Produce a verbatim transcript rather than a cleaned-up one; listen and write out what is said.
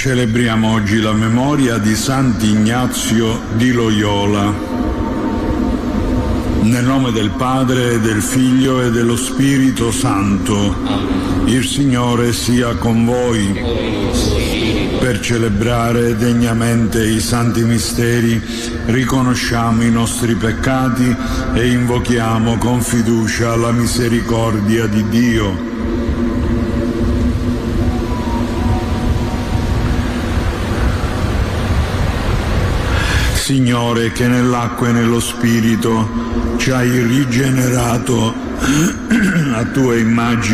Celebriamo oggi la memoria di Sant'Ignazio di Loyola. Nel nome del Padre, del Figlio e dello Spirito Santo. Il Signore sia con voi. Per celebrare degnamente i santi misteri, riconosciamo i nostri peccati e invochiamo con fiducia la misericordia di Dio. Signore, che nell'acqua e nello Spirito ci hai rigenerato a tua immagine